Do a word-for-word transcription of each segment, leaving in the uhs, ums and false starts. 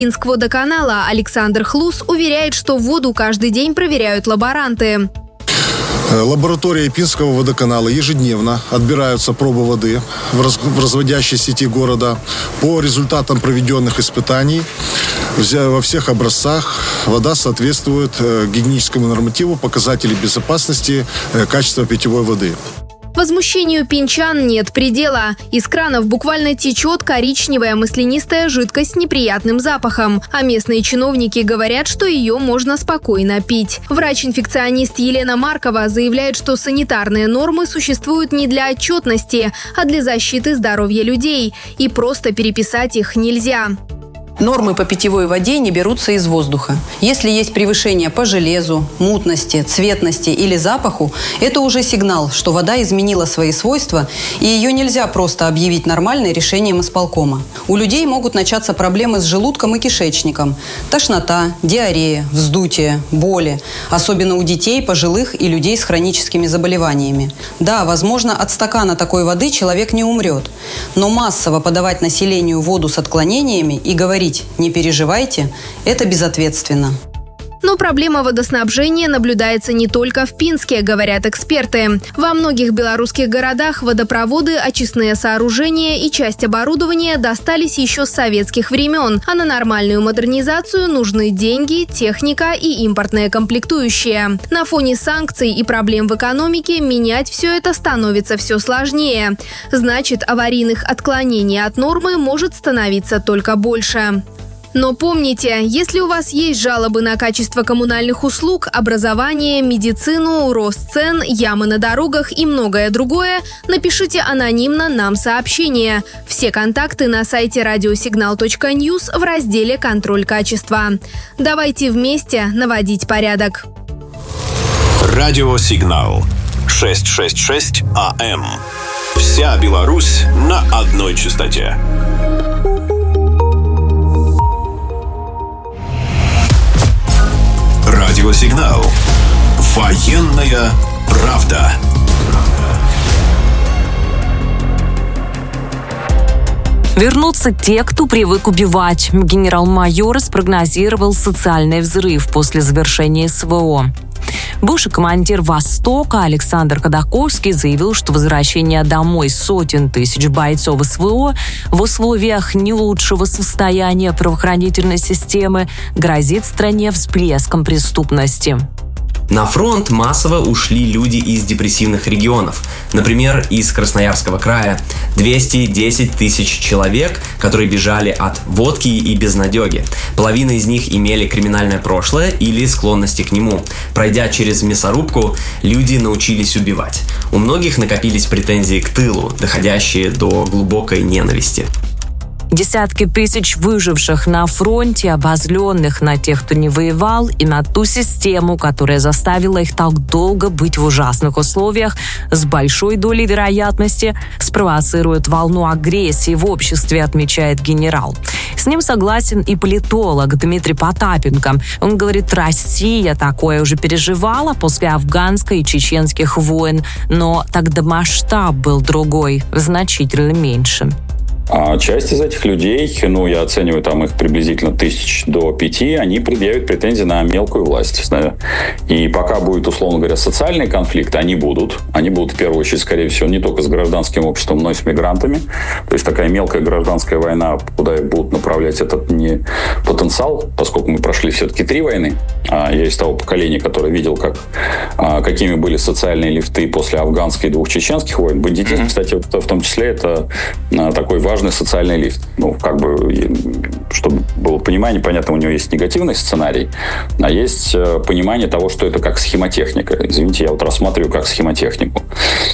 Пинскводоканала Александр Хлус уверяет, что воду каждый день проверяют лаборанты. Лаборатории Пинского водоканала ежедневно отбираются пробы воды в, раз, в разводящей сети города. По результатам проведенных испытаний во всех образцах вода соответствует гигиеническому нормативу показателей безопасности качества питьевой воды. Возмущению пинчан нет предела. Из кранов буквально течет коричневая маслянистая жидкость с неприятным запахом. А местные чиновники говорят, что ее можно спокойно пить. Врач-инфекционист Елена Маркова заявляет, что санитарные нормы существуют не для отчетности, а для защиты здоровья людей. И просто переписать их нельзя. Нормы по питьевой воде не берутся из воздуха. Если есть превышение по железу, мутности, цветности или запаху, это уже сигнал, что вода изменила свои свойства, и ее нельзя просто объявить нормальной решением исполкома. У людей могут начаться проблемы с желудком и кишечником. Тошнота, диарея, вздутие, боли. Особенно у детей, пожилых и людей с хроническими заболеваниями. Да, возможно, от стакана такой воды человек не умрет. Но массово подавать населению воду с отклонениями и говорить «не переживайте» – это безответственно. Но проблема водоснабжения наблюдается не только в Пинске, говорят эксперты. Во многих белорусских городах водопроводы, очистные сооружения и часть оборудования достались еще с советских времен, а на нормальную модернизацию нужны деньги, техника и импортные комплектующие. На фоне санкций и проблем в экономике менять все это становится все сложнее. Значит, аварийных отклонений от нормы может становиться только больше. Но помните, если у вас есть жалобы на качество коммунальных услуг, образование, медицину, рост цен, ямы на дорогах и многое другое, напишите анонимно нам сообщение. Все контакты на сайте радиосигнал точка ньюс в разделе «Контроль качества». Давайте вместе наводить порядок. Радиосигнал шестьсот шестьдесят шесть АМ. Вся Беларусь на одной частоте. Радиосигнал. Военная правда. Вернутся те, кто привык убивать. Генерал-майор спрогнозировал социальный взрыв после завершения СВО. Бывший командир «Востока» Александр Ходаковский заявил, что возвращение домой сотен тысяч бойцов СВО в условиях не лучшего состояния правоохранительной системы грозит стране всплеском преступности. На фронт массово ушли люди из депрессивных регионов. Например, из Красноярского края. двести десять тысяч человек, которые бежали от водки и безнадеги. Половина из них имели криминальное прошлое или склонности к нему. Пройдя через мясорубку, люди научились убивать. У многих накопились претензии к тылу, доходящие до глубокой ненависти. Десятки тысяч выживших на фронте, обозленных на тех, кто не воевал, и на ту систему, которая заставила их так долго быть в ужасных условиях, с большой долей вероятности спровоцирует волну агрессии в обществе, отмечает генерал. С ним согласен и политолог Дмитрий Потапенко. Он говорит, Россия такое уже переживала после афганской и чеченских войн, но тогда масштаб был другой, значительно меньше. А часть из этих людей, ну, я оцениваю там их приблизительно тысяч до пяти, они предъявят претензии на мелкую власть. И пока будет, условно говоря, социальный конфликт, они будут. Они будут, в первую очередь, скорее всего, не только с гражданским обществом, но и с мигрантами. То есть такая мелкая гражданская война, куда будут направлять этот не потенциал, поскольку мы прошли все-таки три войны. Я из того поколения, которое видел, как, какими были социальные лифты после афганской и двух чеченских войн. Бандитизм, кстати, в том числе, это такой важный социальный лифт. Ну, как бы, чтобы было понимание, понятно, у него есть негативный сценарий, а есть понимание того, что это как схемотехника. Извините, я вот рассматриваю как схемотехнику.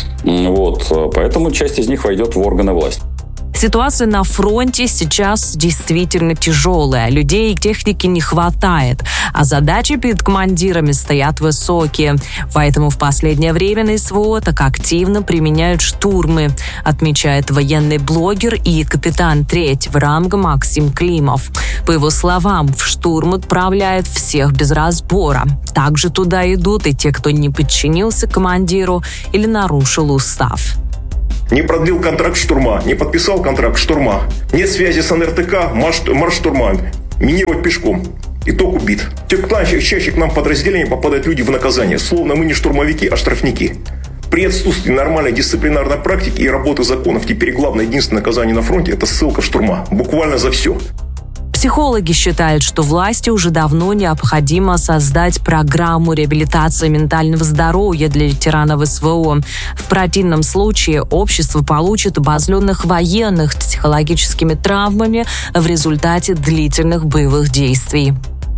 Вот. Поэтому часть из них войдет в органы власти. Ситуация на фронте сейчас действительно тяжелая. Людей и техники не хватает, а задачи перед командирами стоят высокие. Поэтому в последнее время на СВО так активно применяют штурмы, отмечает военный блогер и капитан третьего ранга Максим Климов. По его словам, в штурм отправляют всех без разбора. Также туда идут и те, кто не подчинился командиру или нарушил устав. Не продлил контракт штурма, не подписал контракт штурма. Нет связи с эн эр тэ ка, марш штурма. минировать пешком. Итог убит. Чаще к нам в подразделение попадают люди в наказание. Словно мы не штурмовики, а штрафники. При отсутствии нормальной дисциплинарной практики и работы законов теперь главное единственное наказание на фронте – это ссылка в штурма. Буквально за все. Психологи считают, что власти уже давно необходимо создать программу реабилитации ментального здоровья для ветеранов СВО. В противном случае общество получит обозленных военных с психологическими травмами в результате длительных боевых действий.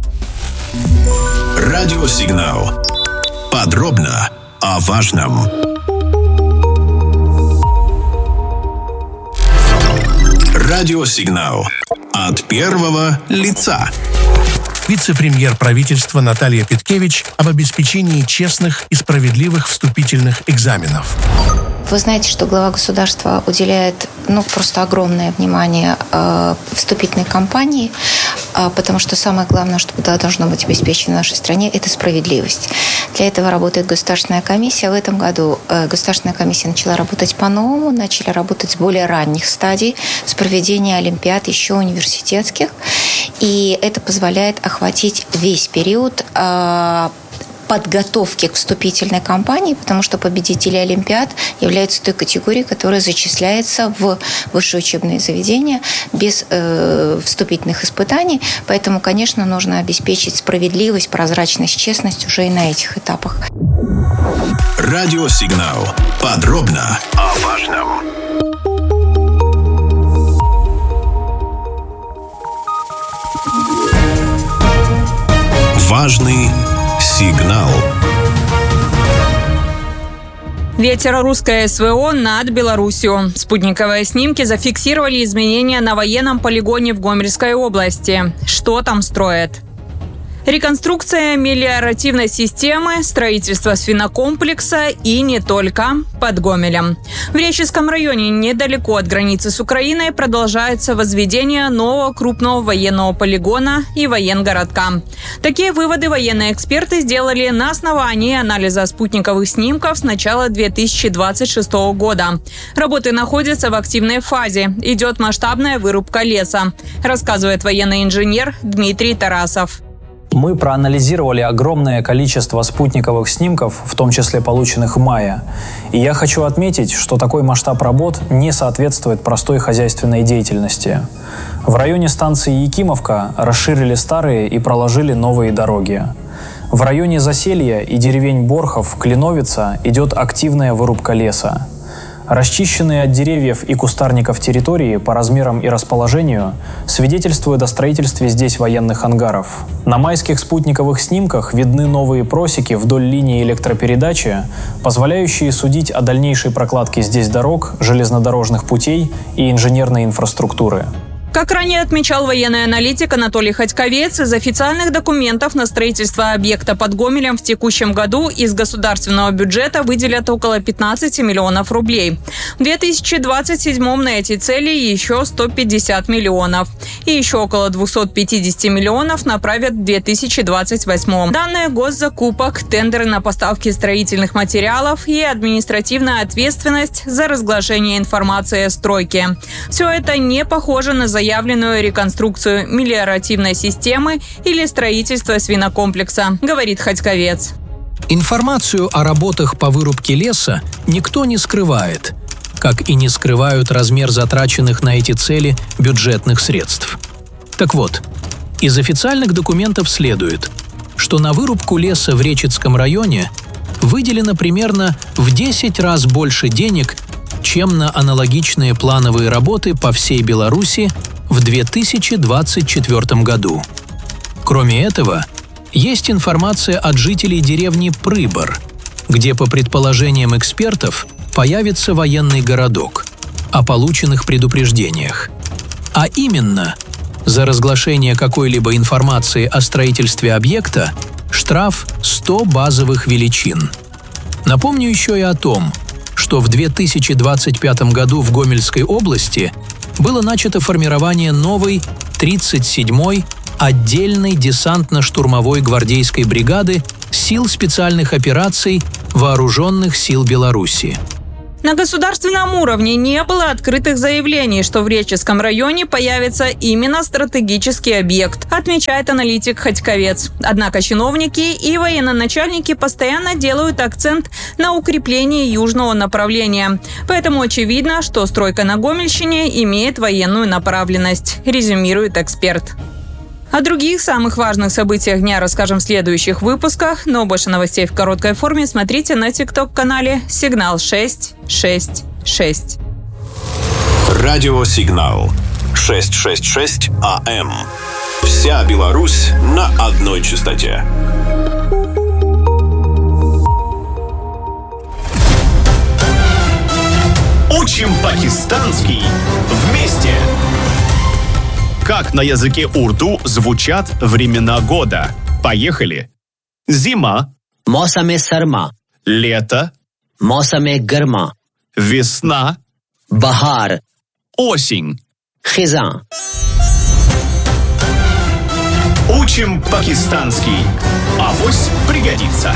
Радиосигнал. Подробно о важном. Радиосигнал. От первого лица. Вице-премьер правительства Наталья Петкевич об обеспечении честных и справедливых вступительных экзаменов. Вы знаете, что глава государства уделяет ну, просто огромное внимание э, вступительной кампании, э, потому что самое главное, что должно быть обеспечено в нашей стране, это справедливость. Для этого работает Государственная комиссия. В этом году э, Государственная комиссия начала работать по-новому, начали работать с более ранних стадий, с проведения олимпиад, еще университетских. И это позволяет охватить весь период э, подготовки к вступительной кампании, потому что победители олимпиад являются той категорией, которая зачисляется в высшее учебное заведение без э, вступительных испытаний. Поэтому, конечно, нужно обеспечить справедливость, прозрачность, честность уже и на этих этапах. Радиосигнал. Подробно о важном. Важный сигнал. Ветер русское СВО над Беларусью. Спутниковые снимки зафиксировали изменения на военном полигоне в Гомельской области. Что там строят? Реконструкция мелиоративной системы, строительство свинокомплекса и не только под Гомелем. В Реческом районе, недалеко от границы с Украиной, продолжается возведение нового крупного военного полигона и военгородка. Такие выводы военные эксперты сделали на основании анализа спутниковых снимков с начала две тысячи двадцать шестого года. Работы находятся в активной фазе. Идет масштабная вырубка леса, рассказывает военный инженер Дмитрий Тарасов. Мы проанализировали огромное количество спутниковых снимков, в том числе полученных в мае. И я хочу отметить, что такой масштаб работ не соответствует простой хозяйственной деятельности. В районе станции Якимовка расширили старые и проложили новые дороги. В районе Заселья и деревень Борхов, Клиновица идет активная вырубка леса. Расчищенные от деревьев и кустарников территории по размерам и расположению свидетельствуют о строительстве здесь военных ангаров. На майских спутниковых снимках видны новые просеки вдоль линии электропередачи, позволяющие судить о дальнейшей прокладке здесь дорог, железнодорожных путей и инженерной инфраструктуры. Как ранее отмечал военный аналитик Анатолий Ходьковец, из официальных документов на строительство объекта под Гомелем в текущем году из государственного бюджета выделят около пятнадцати миллионов рублей. В две тысячи двадцать седьмом на эти цели еще сто пятьдесят миллионов. И еще около двухсот пятидесяти миллионов направят в две тысячи двадцать восьмом. Данные госзакупок, тендеры на поставки строительных материалов и административная ответственность за разглашение информации о стройке. Все это не похоже на заявленную реконструкцию мелиоративной системы или строительство свинокомплекса, говорит Ходьковец. Информацию о работах по вырубке леса никто не скрывает, как и не скрывают размер затраченных на эти цели бюджетных средств. Так вот, из официальных документов следует, что на вырубку леса в Реческом районе выделено примерно в десять раз больше денег, чем на аналогичные плановые работы по всей Беларуси в две тысячи двадцать четвёртом году. Кроме этого, есть информация от жителей деревни Прыбор, где, по предположениям экспертов, появится военный городок, о полученных предупреждениях. А именно, за разглашение какой-либо информации о строительстве объекта штраф сто базовых величин. Напомню еще и о том, что в две тысячи двадцать пятом году в Гомельской области было начато формирование новой тридцать седьмой отдельной десантно-штурмовой гвардейской бригады сил специальных операций Вооруженных сил Беларуси. На государственном уровне не было открытых заявлений, что в Реческом районе появится именно стратегический объект, отмечает аналитик Ходьковец. Однако чиновники и военноначальники постоянно делают акцент на укреплении южного направления. Поэтому очевидно, что стройка на Гомельщине имеет военную направленность, резюмирует эксперт. О других самых важных событиях дня расскажем в следующих выпусках, но больше новостей в короткой форме смотрите на тикток-канале «Сигнал шесть шесть шесть». Радиосигнал шесть шесть шесть АМ. Вся Беларусь на одной частоте. Учим пакистанский вместе! Как на языке урду звучат времена года? Поехали! Зима. Мосаме сарма. Лето. Мосаме гарма. Весна. Бахар. Осень. Хизан. Учим пакистанский. Авось пригодится.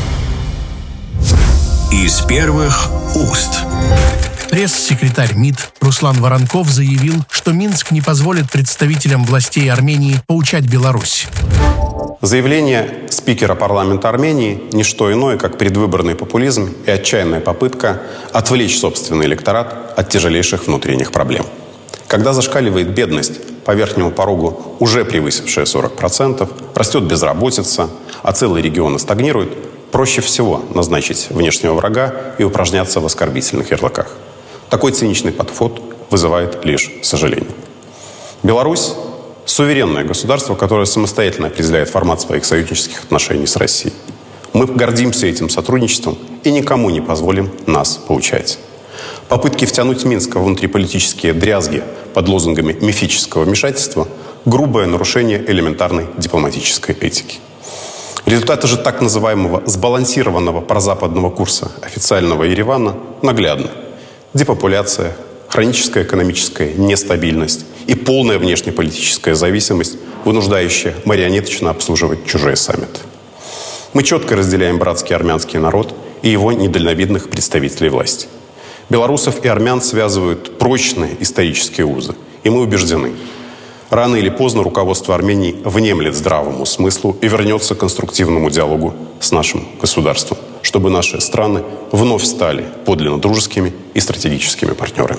Из первых уст. Пресс-секретарь МИД Руслан Воронков заявил, что Минск не позволит представителям властей Армении поучать Беларусь. Заявление спикера парламента Армении – не что иное, как предвыборный популизм и отчаянная попытка отвлечь собственный электорат от тяжелейших внутренних проблем. Когда зашкаливает бедность по верхнему порогу, уже превысившая сорок процентов, растет безработица, а целые регионы стагнируют, проще всего назначить внешнего врага и упражняться в оскорбительных ярлыках. Такой циничный подход вызывает лишь сожаление. Беларусь – суверенное государство, которое самостоятельно определяет формат своих союзнических отношений с Россией. Мы гордимся этим сотрудничеством и никому не позволим нас поучать. Попытки втянуть Минск в внутриполитические дрязги под лозунгами мифического вмешательства – грубое нарушение элементарной дипломатической этики. Результаты же так называемого сбалансированного прозападного курса официального Еревана наглядны. Депопуляция, хроническая экономическая нестабильность и полная внешнеполитическая зависимость, вынуждающая марионеточно обслуживать чужие саммиты. Мы четко разделяем братский армянский народ и его недальновидных представителей власти. Белорусов и армян связывают прочные исторические узы, и мы убеждены, рано или поздно руководство Армении внемлет здравому смыслу и вернется к конструктивному диалогу с нашим государством, чтобы наши страны вновь стали подлинно дружескими и стратегическими партнерами.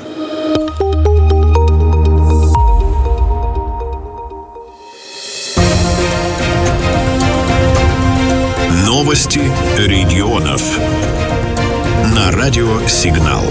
Новости регионов на радио «Сигнал».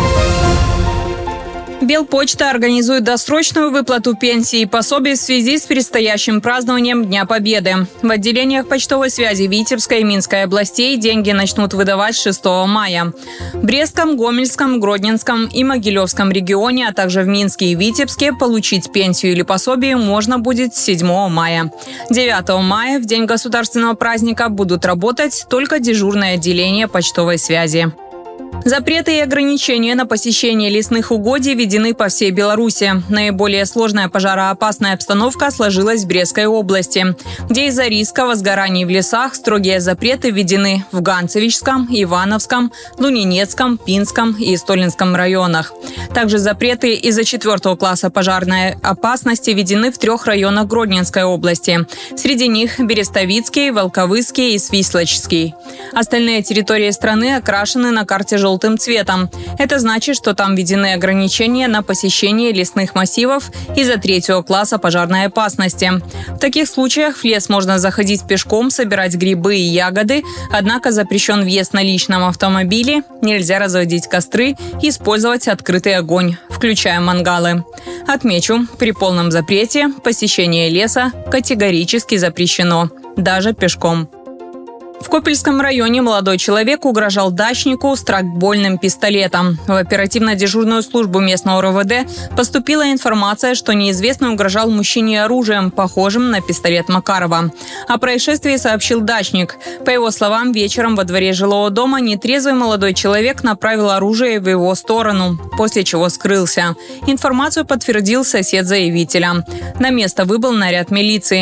Белпочта организует досрочную выплату пенсий и пособий в связи с предстоящим празднованием Дня Победы. В отделениях почтовой связи Витебской и Минской областей деньги начнут выдавать с шестого мая. В Брестском, Гомельском, Гродненском и Могилевском регионе, а также в Минске и Витебске получить пенсию или пособие можно будет с седьмого мая. девятого мая, в день государственного праздника, будут работать только дежурные отделения почтовой связи. Запреты и ограничения на посещение лесных угодий введены по всей Беларуси. Наиболее сложная пожароопасная обстановка сложилась в Брестской области, где из-за риска возгораний в лесах строгие запреты введены в Ганцевичском, Ивановском, Лунинецком, Пинском и Столинском районах. Также запреты из-за четвертого класса пожарной опасности введены в трех районах Гродненской области. Среди них Берестовицкий, Волковыский и Свислочский. Остальные территории страны окрашены на карте желтым цветом. Это значит, что там введены ограничения на посещение лесных массивов из-за третьего класса пожарной опасности. В таких случаях в лес можно заходить пешком, собирать грибы и ягоды, однако запрещен въезд на личном автомобиле, нельзя разводить костры и использовать открытый огонь, включая мангалы. Отмечу, при полном запрете посещение леса категорически запрещено, даже пешком. В Копельском районе молодой человек угрожал дачнику страйкбольным пистолетом. В оперативно-дежурную службу местного РОВД поступила информация, что неизвестный угрожал мужчине оружием, похожим на пистолет Макарова. О происшествии сообщил дачник. По его словам, вечером во дворе жилого дома нетрезвый молодой человек направил оружие в его сторону, после чего скрылся. Информацию подтвердил сосед заявителя. На место выбыл наряд милиции.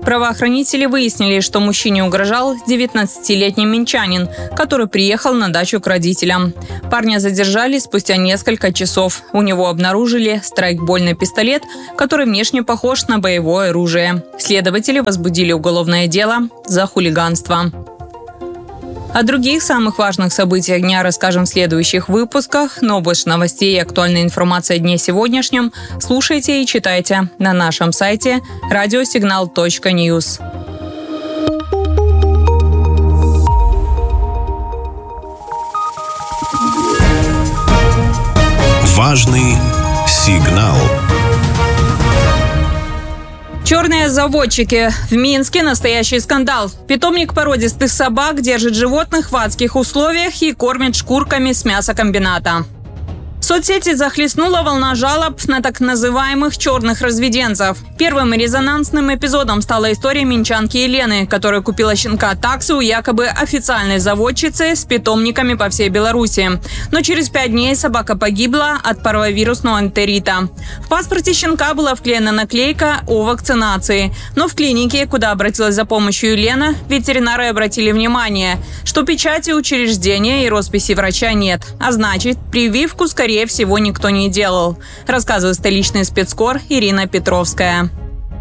Правоохранители выяснили, что мужчине угрожал девятнадцатилетний минчанин, который приехал на дачу к родителям. Парня задержали спустя несколько часов. У него обнаружили страйкбольный пистолет, который внешне похож на боевое оружие. Следователи возбудили уголовное дело за хулиганство. О других самых важных событиях дня расскажем в следующих выпусках, но больше новостей и актуальной информации о дне сегодняшнем слушайте и читайте на нашем сайте радиосигнал точка ньюс. Важный сигнал. Черные заводчики. В Минске настоящий скандал. Питомник породистых собак держит животных в адских условиях и кормит шкурками с мясокомбината. Соцсети захлестнула волна жалоб на так называемых черных разведенцев. Первым резонансным эпизодом стала история минчанки Елены, которая купила щенка таксы у якобы официальной заводчицы с питомниками по всей Беларуси. Но через пять дней собака погибла от парвовирусного энтерита. В паспорте щенка была вклеена наклейка о вакцинации. Но в клинике, куда обратилась за помощью Елена, ветеринары обратили внимание, что печати учреждения и росписи врача нет. А значит, прививку, скорее всего, никто не делал, рассказывает столичный спецкор Ирина Петровская.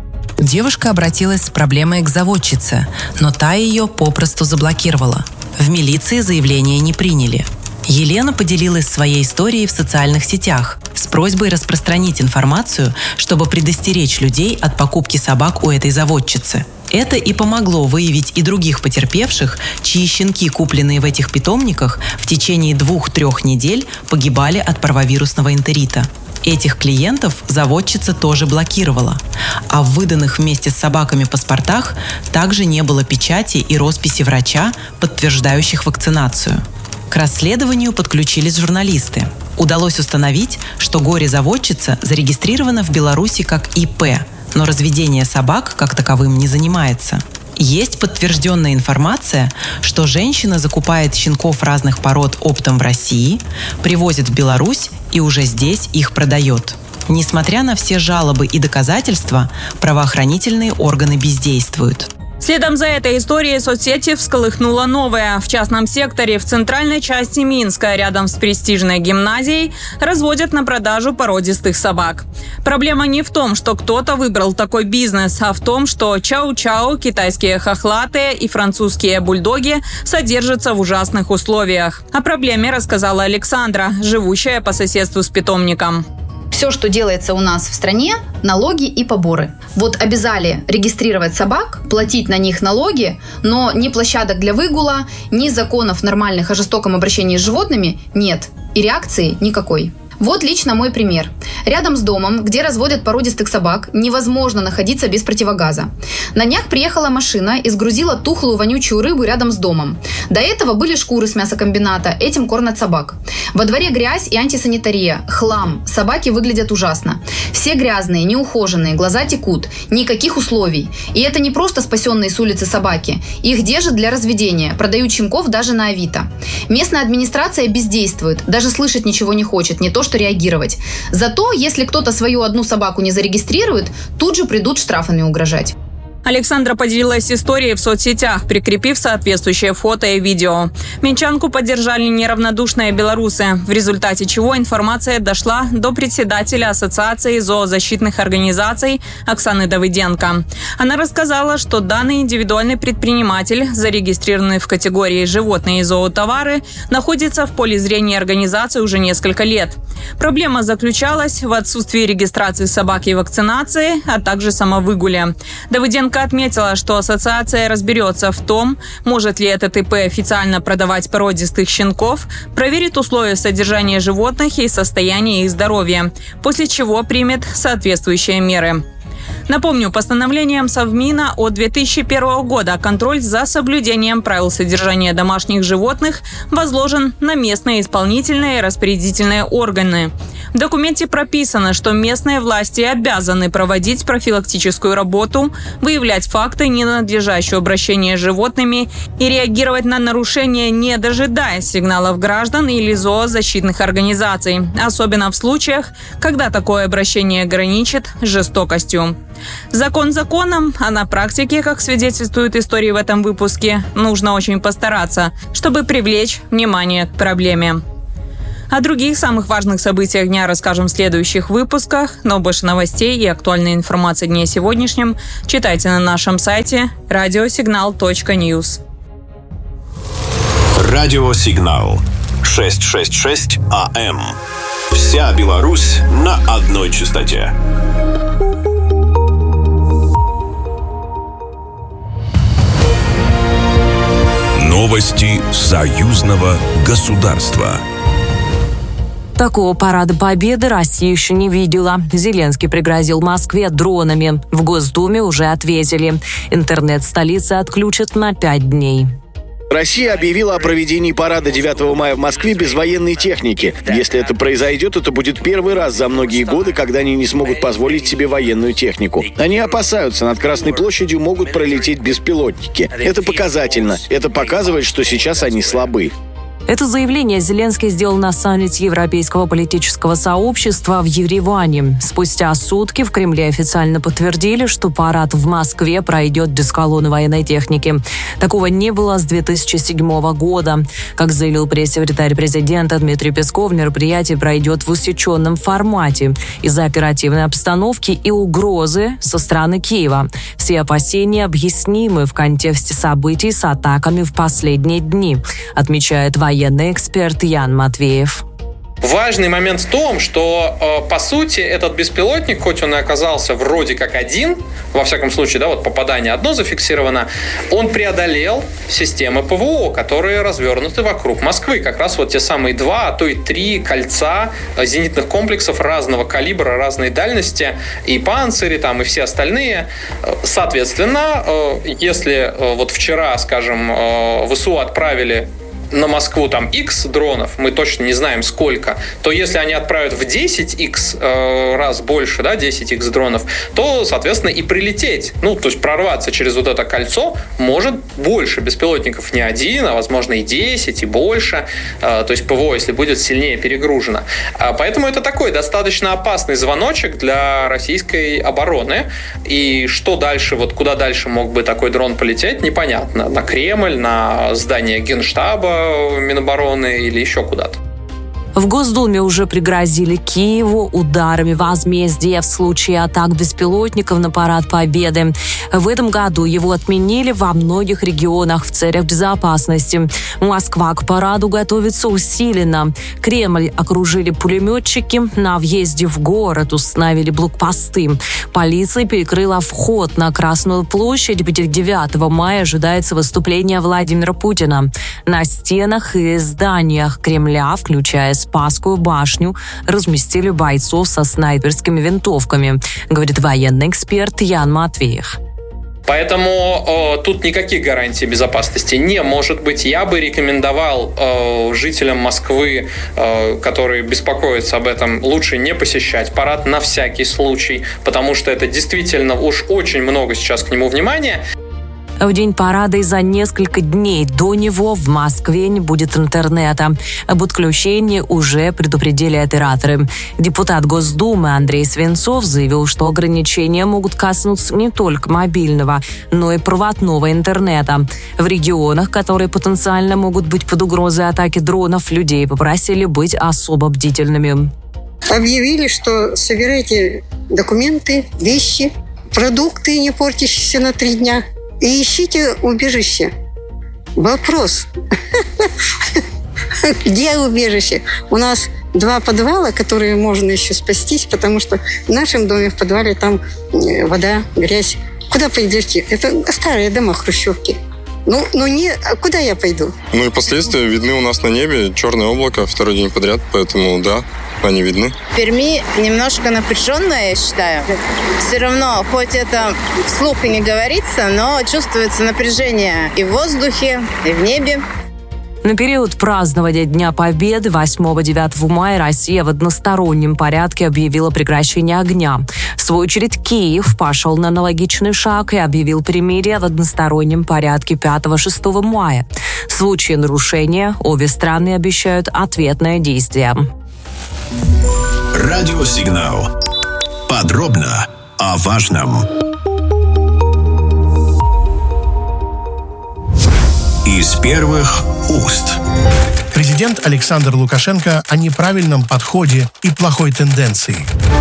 Девушка обратилась с проблемой к заводчице, но та ее попросту заблокировала. В милиции заявление не приняли. Елена поделилась своей историей в социальных сетях с просьбой распространить информацию, чтобы предостеречь людей от покупки собак у этой заводчицы. Это и помогло выявить и других потерпевших, чьи щенки, купленные в этих питомниках, в течение двух-трех недель погибали от парвовирусного энтерита. Этих клиентов заводчица тоже блокировала. А в выданных вместе с собаками паспортах также не было печати и росписи врача, подтверждающих вакцинацию. К расследованию подключились журналисты. Удалось установить, что горе-заводчица зарегистрирована в Беларуси как И П, но разведение собак как таковым не занимается. Есть подтвержденная информация, что женщина закупает щенков разных пород оптом в России, привозит в Беларусь и уже здесь их продает. Несмотря на все жалобы и доказательства, правоохранительные органы бездействуют. Следом за этой историей соцсети всколыхнула новая. В частном секторе в центральной части Минска, рядом с престижной гимназией, разводят на продажу породистых собак. Проблема не в том, что кто-то выбрал такой бизнес, а в том, что чау-чау, китайские хохлатые и французские бульдоги содержатся в ужасных условиях. О проблеме рассказала Александра, живущая по соседству с питомником. Все, что делается у нас в стране, налоги и поборы. Вот обязали регистрировать собак, платить на них налоги, но ни площадок для выгула, ни законов нормальных о жестоком обращении с животными нет. И реакции никакой. Вот лично мой пример. Рядом с домом, где разводят породистых собак, невозможно находиться без противогаза. На днях приехала машина и сгрузила тухлую вонючую рыбу рядом с домом. До этого были шкуры с мясокомбината, этим кормят собак. Во дворе грязь и антисанитария, хлам, собаки выглядят ужасно. Все грязные, неухоженные, глаза текут, никаких условий. И это не просто спасенные с улицы собаки. Их держат для разведения, продают щенков даже на Авито. Местная администрация бездействует, даже слышать ничего не хочет, не то что реагировать. Зато, если кто-то свою одну собаку не зарегистрирует, тут же придут штрафами угрожать. Александра поделилась историей в соцсетях, прикрепив соответствующее фото и видео. Минчанку поддержали неравнодушные белорусы, в результате чего информация дошла до председателя Ассоциации зоозащитных организаций Оксаны Давыденко. Она рассказала, что данный индивидуальный предприниматель, зарегистрированный в категории «животные и зоотовары», находится в поле зрения организации уже несколько лет. Проблема заключалась в отсутствии регистрации собак и вакцинации, а также самовыгуле. Давыденко отметила, что ассоциация разберется в том, может ли этот ИП официально продавать породистых щенков, проверит условия содержания животных и состояние их здоровья, после чего примет соответствующие меры. Напомню, постановлением Совмина от две тысячи первого года контроль за соблюдением правил содержания домашних животных возложен на местные исполнительные и распорядительные органы. В документе прописано, что местные власти обязаны проводить профилактическую работу, выявлять факты ненадлежащего обращения с животными и реагировать на нарушения, не дожидаясь сигналов граждан или зоозащитных организаций, особенно в случаях, когда такое обращение граничит с жестокостью. Закон законом, а на практике, как свидетельствуют истории в этом выпуске, нужно очень постараться, чтобы привлечь внимание к проблеме. О других самых важных событиях дня расскажем в следующих выпусках, но больше новостей и актуальной информации о дне сегодняшнем читайте на нашем сайте радиосигнал точка ньюс. Радиосигнал шестьсот шестьдесят шесть АМ. Вся Беларусь на одной частоте. Новости союзного государства. Такого парада победы Россия еще не видела. Зеленский пригрозил Москве дронами. В Госдуме уже ответили. Интернет столицы отключат на пять дней. Россия объявила о проведении парада девятого мая в Москве без военной техники. Если это произойдет, это будет первый раз за многие годы, когда они не смогут позволить себе военную технику. Они опасаются, над Красной площадью могут пролететь беспилотники. Это показательно. Это показывает, что сейчас они слабы. Это заявление Зеленский сделал на саммите Европейского политического сообщества в Ереване. Спустя сутки в Кремле официально подтвердили, что парад в Москве пройдет без колонны военной техники. Такого не было с две тысячи седьмого года. Как заявил пресс-секретарь президента Дмитрий Песков, мероприятие пройдет в усеченном формате из-за оперативной обстановки и угрозы со стороны Киева. Все опасения объяснимы в контексте событий с атаками в последние дни, отмечает военный Военный эксперт Ян Матвеев. Важный момент в том, что, э, по сути, этот беспилотник, хоть он и оказался вроде как один, во всяком случае, да, вот попадание одно зафиксировано, он преодолел системы ПВО, которые развернуты вокруг Москвы. Как раз вот те самые два, а то и три кольца зенитных комплексов разного калибра, разной дальности, и панцири там, и все остальные. Соответственно, э, если э, вот вчера, скажем, э, ВСУ отправили на Москву там X дронов, мы точно не знаем сколько, то если они отправят в десять икс э, раз больше, да, десять икс дронов, то, соответственно, и прилететь, ну, то есть прорваться через вот это кольцо может больше беспилотников, не один, а, возможно, и десять, и больше, э, то есть ПВО, если будет сильнее перегружено. А, поэтому это такой достаточно опасный звоночек для российской обороны, и что дальше, вот куда дальше мог бы такой дрон полететь, непонятно. На Кремль, на здание Генштаба Минобороны или еще куда-то. В Госдуме уже пригрозили Киеву ударами возмездия в случае атак беспилотников на парад Победы. В этом году его отменили во многих регионах в целях безопасности. Москва к параду готовится усиленно. Кремль окружили пулеметчики, на въезде в город установили блокпосты. Полиция перекрыла вход на Красную площадь, где девятого мая ожидается выступление Владимира Путина. На стенах и зданиях Кремля, включая Спасскую башню, разместили бойцов со снайперскими винтовками, говорит военный эксперт Ян Матвеев. Поэтому э, тут никаких гарантий безопасности не может быть. Я бы рекомендовал э, жителям Москвы, э, которые беспокоятся об этом, лучше не посещать парад на всякий случай, потому что это действительно уж очень много сейчас к нему внимания. В день парада и за несколько дней до него в Москве не будет интернета. Об отключении уже предупредили операторы. Депутат Госдумы Андрей Свинцов заявил, что ограничения могут коснуться не только мобильного, но и проводного интернета. В регионах, которые потенциально могут быть под угрозой атаки дронов, людей попросили быть особо бдительными. Объявили, что собирайте документы, вещи, продукты, не портящиеся на три дня. И ищите убежище. Вопрос. Где убежище? У нас два подвала, которые можно еще спастись, потому что в нашем доме в подвале там вода, грязь. Куда пойдете? Это старые дома, хрущевки. Ну, ну не, а куда я пойду? Ну и последствия видны у нас на небе. Черное облако второй день подряд, поэтому да, они видны. В Перми немножко напряженная, я считаю. Все равно, хоть это вслух и не говорится, но чувствуется напряжение и в воздухе, и в небе. На период празднования Дня Победы восьмого-девятого мая Россия в одностороннем порядке объявила прекращение огня. В свою очередь Киев пошел на аналогичный шаг и объявил перемирие в одностороннем порядке пятого-шестого мая. В случае нарушения обе страны обещают ответное действие. Радиосигнал. Подробно о важном. Из первых уст. Президент Александр Лукашенко о неправильном подходе и плохой тенденции.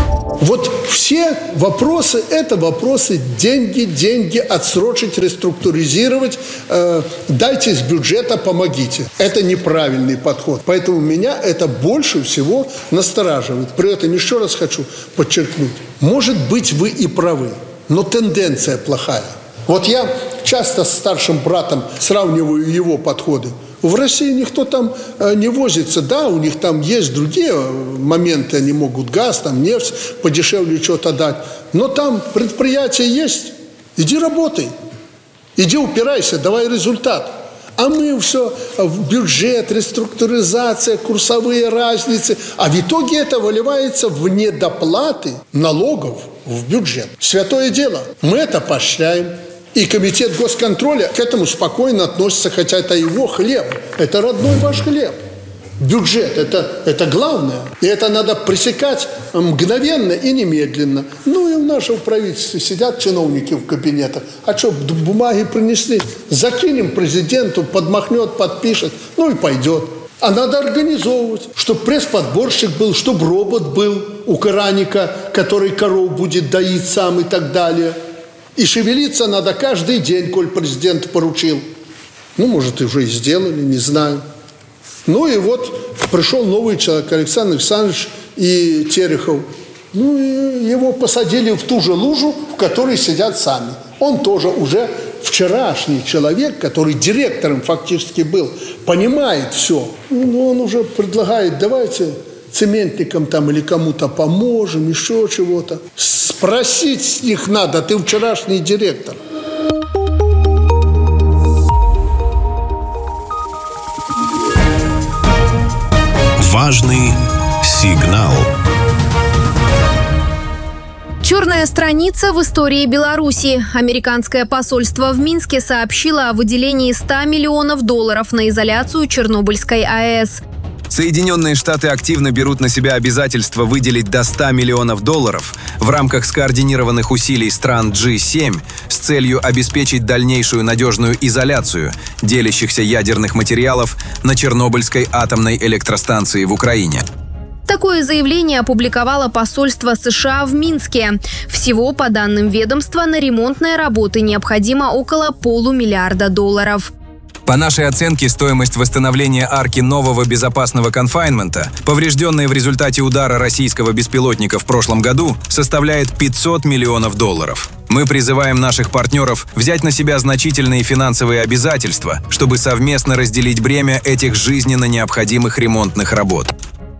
Вот все вопросы – это вопросы деньги, деньги, отсрочить, реструктуризировать, э, дайте из бюджета, помогите. Это неправильный подход. Поэтому меня это больше всего настораживает. При этом еще раз хочу подчеркнуть. Может быть, вы и правы, но тенденция плохая. Вот я часто с старшим братом сравниваю его подходы. В России никто там э, не возится. Да, у них там есть другие моменты. Они могут газ, там нефть подешевле что-то дать. Но там предприятие есть. Иди работай. Иди упирайся, давай результат. А мы все в бюджет, реструктуризация, курсовые разницы. А в итоге это выливается в недоплаты налогов в бюджет. Святое дело. Мы это поощряем. И комитет госконтроля к этому спокойно относится, хотя это его хлеб. Это родной ваш хлеб. Бюджет – это, это главное. И это надо пресекать мгновенно и немедленно. Ну и в нашем правительстве сидят чиновники в кабинетах. А что, бумаги принесли? Закинем президенту, подмахнет, подпишет. Ну и пойдет. А надо организовывать, чтобы пресс-подборщик был, чтобы робот был у коранника, который коров будет доить сам и так далее. И шевелиться надо каждый день, коль президент поручил. Ну, может, и уже и сделали, не знаю. Ну и вот пришел новый человек, Александр Александрович и Терехов. Ну и его посадили в ту же лужу, в которой сидят сами. Он тоже уже вчерашний человек, который директором фактически был, понимает все. Ну, он уже предлагает, давайте цементникам там или кому-то поможем, еще чего-то. Спросить с них надо, ты вчерашний директор. Важный сигнал. Черная страница в истории Беларуси. Американское посольство в Минске сообщило о выделении ста миллионов долларов на изоляцию Чернобыльской АЭС. Соединенные Штаты активно берут на себя обязательство выделить до ста миллионов долларов в рамках скоординированных усилий стран джи семь с целью обеспечить дальнейшую надежную изоляцию делящихся ядерных материалов на Чернобыльской атомной электростанции в Украине. Такое заявление опубликовало посольство США в Минске. Всего, по данным ведомства, на ремонтные работы необходимо около полумиллиарда долларов. По нашей оценке, стоимость восстановления арки нового безопасного конфайнмента, поврежденной в результате удара российского беспилотника в прошлом году, составляет пятьсот миллионов долларов. Мы призываем наших партнеров взять на себя значительные финансовые обязательства, чтобы совместно разделить бремя этих жизненно необходимых ремонтных работ.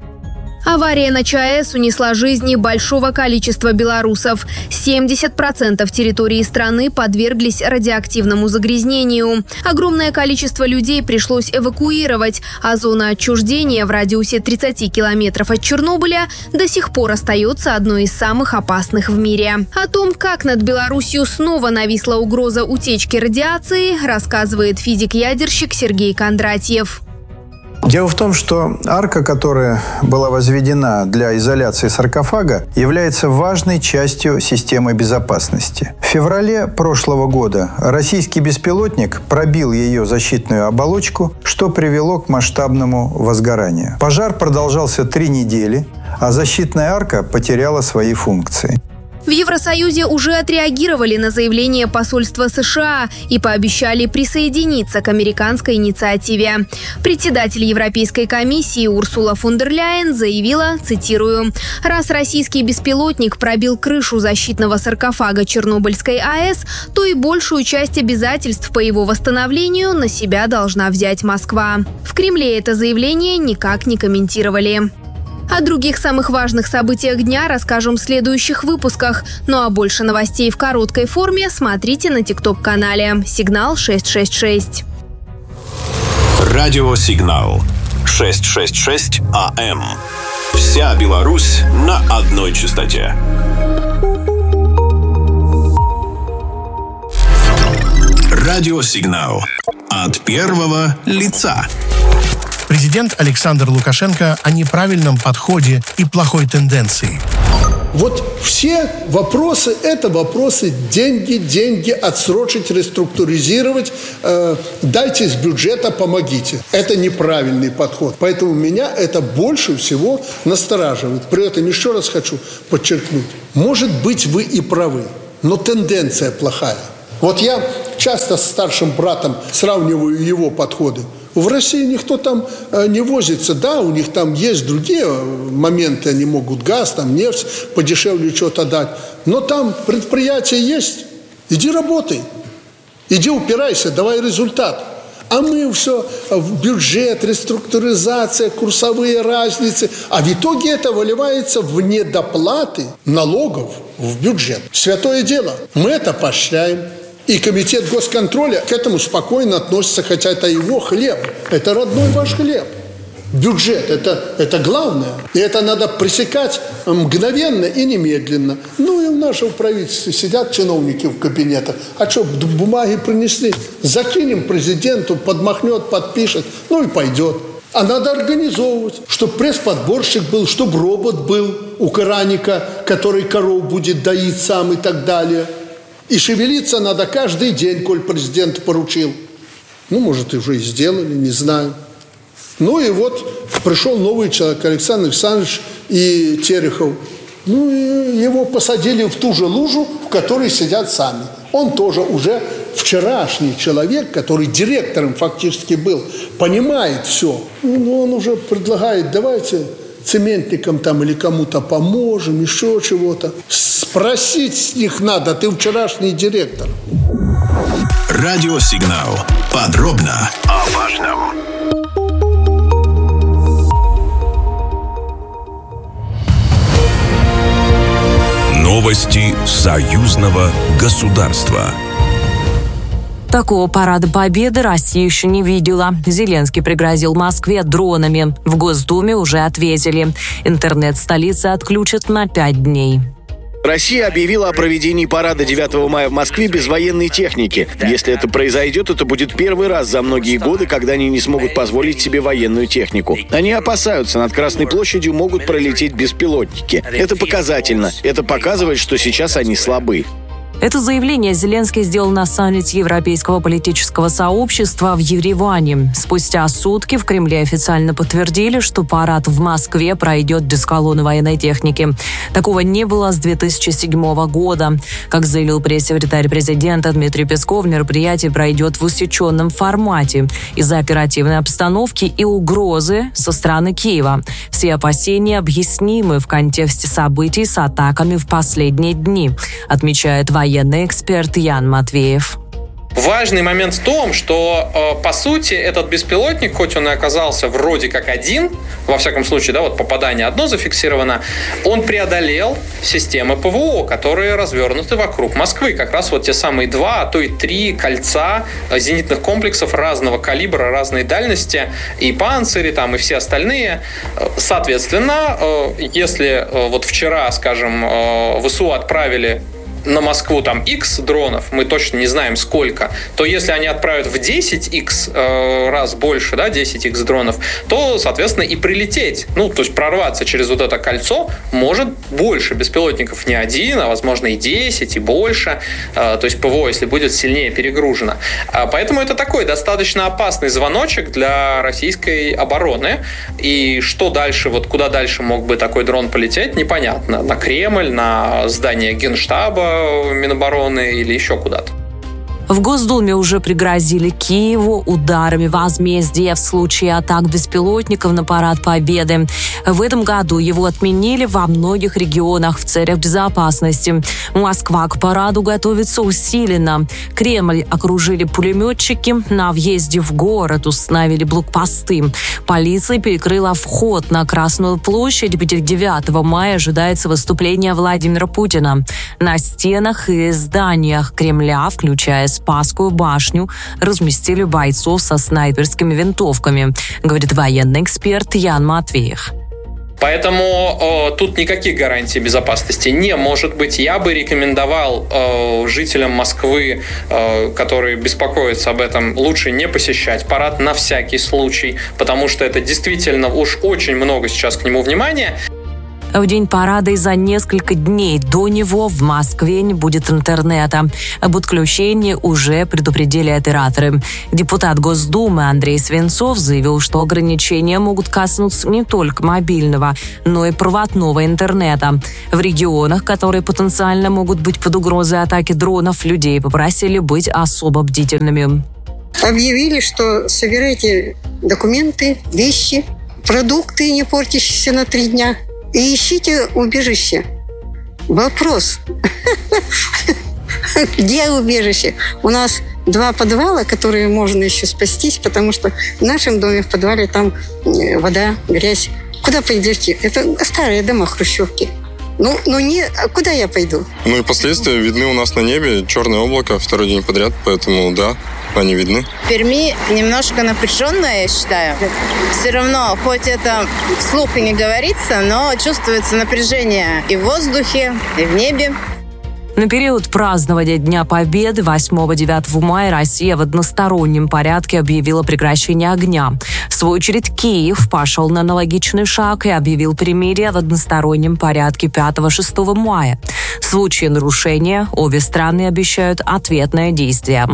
Авария на ЧАЭС унесла жизни большого количества белорусов. семьдесят процентов территории страны подверглись радиоактивному загрязнению. Огромное количество людей пришлось эвакуировать, а зона отчуждения в радиусе тридцати километров от Чернобыля до сих пор остается одной из самых опасных в мире. О том, как над Беларусью снова нависла угроза утечки радиации, рассказывает физик-ядерщик Сергей Кондратьев. Дело в том, что арка, которая была возведена для изоляции саркофага, является важной частью системы безопасности. В феврале прошлого года российский беспилотник пробил ее защитную оболочку, что привело к масштабному возгоранию. Пожар продолжался три недели, а защитная арка потеряла свои функции. В Евросоюзе уже отреагировали на заявление посольства США и пообещали присоединиться к американской инициативе. Председатель Европейской комиссии Урсула фон дер Ляйен заявила, цитирую, «Раз российский беспилотник пробил крышу защитного саркофага Чернобыльской АЭС, то и большую часть обязательств по его восстановлению на себя должна взять Москва». В Кремле это заявление никак не комментировали. О других самых важных событиях дня расскажем в следующих выпусках. Ну а больше новостей в короткой форме смотрите на тикток-канале «Сигнал шестьсот шестьдесят шесть». Радиосигнал шестьсот шестьдесят шесть АМ. Вся Беларусь на одной частоте. Радиосигнал от первого лица. Президент Александр Лукашенко о неправильном подходе и плохой тенденции. Вот все вопросы – это вопросы деньги, деньги, отсрочить, реструктуризировать, э, дайте из бюджета, помогите. Это неправильный подход. Поэтому меня это больше всего настораживает. При этом еще раз хочу подчеркнуть, может быть, вы и правы, но тенденция плохая. Вот я часто с старшим братом сравниваю его подходы. В России никто там не возится. Да, у них там есть другие моменты. Они могут газ, там нефть подешевле что-то дать. Но там предприятие есть. Иди работай. Иди упирайся, давай результат. А мы все в бюджет, реструктуризация, курсовые разницы. А в итоге это выливается в недоплаты налогов в бюджет. Святое дело. Мы это поощряем. И комитет госконтроля к этому спокойно относится, хотя это его хлеб. Это родной ваш хлеб. Бюджет – это, это главное. И это надо пресекать мгновенно и немедленно. Ну и в нашем правительстве сидят чиновники в кабинетах. А что, бумаги принесли? Закинем президенту, подмахнет, подпишет, ну и пойдет. А надо организовывать, чтобы пресс-подборщик был, чтобы робот был у коранника, который коров будет доить сам и так далее. И шевелиться надо каждый день, коль президент поручил. Ну, может, и уже и сделали, не знаю. Ну и вот пришел новый человек, Александр Александрович и Терехов. Ну и его посадили в ту же лужу, в которой сидят сами. Он тоже уже вчерашний человек, который директором фактически был, понимает все. Ну, он уже предлагает, давайте цементникам там или кому-то поможем, еще чего-то. Спросить с них надо, ты вчерашний директор. Радиосигнал. Подробно о важном. Новости союзного государства. Такого парада победы Россия еще не видела. Зеленский пригрозил Москве дронами. В Госдуме уже ответили. Интернет столицы отключат на пять дней. Россия объявила о проведении парада девятого мая в Москве без военной техники. Если это произойдет, это будет первый раз за многие годы, когда они не смогут позволить себе военную технику. Они опасаются, над Красной площадью могут пролететь беспилотники. Это показательно. Это показывает, что сейчас они слабы. Это заявление Зеленский сделал на саммите Европейского политического сообщества в Ереване. Спустя сутки в Кремле официально подтвердили, что парад в Москве пройдет без колонны военной техники. Такого не было с две тысячи седьмого года. Как заявил пресс-секретарь президента Дмитрий Песков, мероприятие пройдет в усеченном формате из-за оперативной обстановки и угрозы со стороны Киева. Все опасения объяснимы в контексте событий с атаками в последние дни, отмечает военный военный эксперт Ян Матвеев. Важный момент в том, что, по сути, этот беспилотник, хоть он и оказался вроде как один, во всяком случае, да, вот попадание одно зафиксировано, он преодолел системы ПВО, которые развернуты вокруг Москвы. Как раз вот те самые два, а то и три кольца зенитных комплексов разного калибра, разной дальности, и панцири там, и все остальные. Соответственно, если вот вчера, скажем, ВСУ отправили на Москву там X дронов, мы точно не знаем сколько, то если они отправят в десять икс э, раз больше, да, десять икс дронов, то, соответственно, и прилететь, ну, то есть прорваться через вот это кольцо может больше беспилотников, не один, а, возможно, и десять, и больше, э, то есть ПВО, если будет сильнее перегружено. А, поэтому это такой достаточно опасный звоночек для российской обороны, и что дальше, вот куда дальше мог бы такой дрон полететь, непонятно. На Кремль, на здание Генштаба Минобороны или еще куда-то. В Госдуме уже пригрозили Киеву ударами возмездия в случае атак беспилотников на парад Победы. В этом году его отменили во многих регионах в целях безопасности. Москва к параду готовится усиленно. Кремль окружили пулеметчики, на въезде в город установили блокпосты. Полиция перекрыла вход на Красную площадь, где девятого мая ожидается выступление Владимира Путина. На стенах и зданиях Кремля, включая Спасскую башню, разместили бойцов со снайперскими винтовками, говорит военный эксперт Ян Матвеев. Поэтому э, тут никаких гарантий безопасности не может быть. Я бы рекомендовал э, жителям Москвы, э, которые беспокоятся об этом, лучше не посещать парад на всякий случай, потому что это действительно уж очень много сейчас к нему внимания. В день парада и за несколько дней до него в Москве не будет интернета. Об отключении уже предупредили операторы. Депутат Госдумы Андрей Свинцов заявил, что ограничения могут коснуться не только мобильного, но и проводного интернета. В регионах, которые потенциально могут быть под угрозой атаки дронов, людей попросили быть особо бдительными. Объявили, что собирайте документы, вещи, продукты, не портящиеся на три дня, и ищите убежище. Вопрос. Где убежище? У нас два подвала, которые можно еще спастись, потому что в нашем доме в подвале там вода, грязь. Куда пойдете? Это старые дома, хрущевки. Ну, ну не, а куда я пойду? Ну и последствия видны у нас на небе. Черное облако второй день подряд, поэтому да, они видны. В Перми немножко напряженная, я считаю. Все равно, хоть это вслух и не говорится, но чувствуется напряжение и в воздухе, и в небе. На период празднования Дня Победы восьмого-девятого мая Россия в одностороннем порядке объявила прекращение огня. В свою очередь Киев пошел на аналогичный шаг и объявил перемирие в одностороннем порядке пятого-шестого мая. В случае нарушения обе страны обещают ответное действие.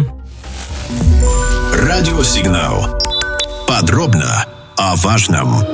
Радиосигнал. Подробно о важном.